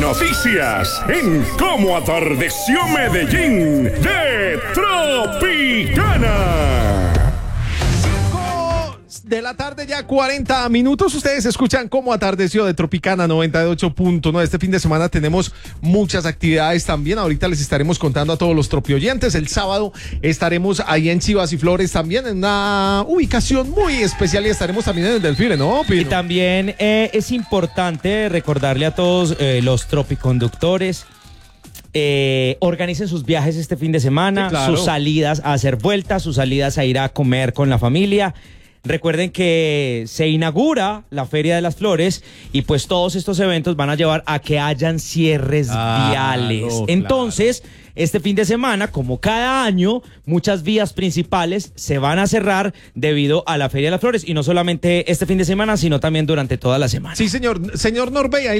noticias en Cómo Atardeció Medellín de Tropicana. De la tarde, ya 40 minutos. Ustedes escuchan Cómo Atardeció de Tropicana 98.9. Este fin de semana tenemos muchas actividades también. Ahorita les estaremos contando a todos los tropioyentes. El sábado estaremos ahí en Chivas y Flores también, en una ubicación muy especial, y estaremos también en el desfile, ¿no, Pino? Y también es importante recordarle a todos los tropiconductores. Organicen sus viajes este fin de semana, sí, claro, sus salidas a hacer vueltas, sus salidas a ir a comer con la familia. Recuerden que se inaugura la Feria de las Flores y pues todos estos eventos van a llevar a que hayan cierres viales. Entonces, este fin de semana, como cada año, muchas vías principales se van a cerrar debido a la Feria de las Flores, y no solamente este fin de semana, sino también durante toda la semana. Sí, señor Norbey.